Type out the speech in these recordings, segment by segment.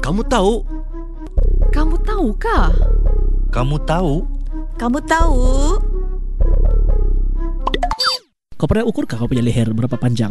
Kamu tahu? Kamu tahukah? Kamu tahu? Kamu tahu? Kau pernah ukurkah kau punya leher berapa panjang?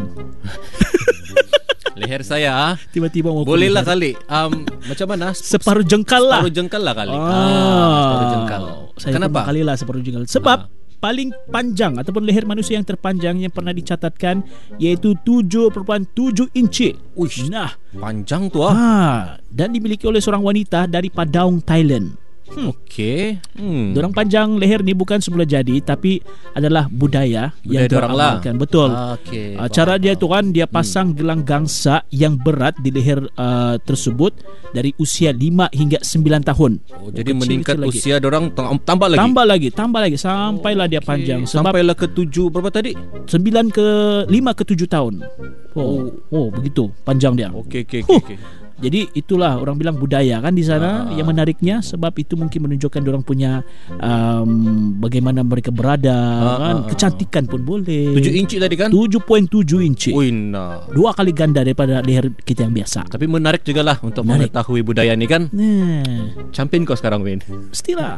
Leher saya Tiba-tiba mau bolehlah leher. kali. Macam mana? Separuh jengkal lah. Separuh jengkal lah kali. Separuh jengkal. Saya Kenapa? kali lah separuh jengkal. Sebab paling panjang ataupun leher manusia yang terpanjang yang pernah dicatatkan iaitu 7.7 inci. Uish, Nah, panjang tu dan dimiliki oleh seorang wanita dari Padang, Thailand. Okey. Dorang panjang leher ni bukan semula jadi, tapi adalah budaya yang dorang lah. diamalkan. Betul. Okey. Cara dia tu kan dia pasang gelang gangsa yang berat di leher tersebut dari usia 5 hingga 9 tahun. Oh, jadi meningkat usia dorang tambah lagi. Tambah lagi sampailah dia panjang. Sebab Sampailah ke 7 berapa tadi? 5 ke 7 tahun. Oh, begitu panjang dia. Okey. Jadi itulah orang bilang budaya kan di sana yang menariknya, sebab itu mungkin menunjukkan orang punya bagaimana mereka berada kan, kecantikan pun boleh. 7 inci tadi kan? 7.7 inci. Uina. 2 kali ganda daripada leher kita yang biasa. Tapi menarik juga lah untuk mengetahui budaya ni kan. Champion kau sekarang, Win. Mestilah.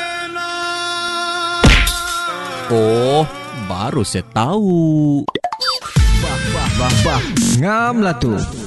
Oh, baru saya tahu. Ngam lah tu.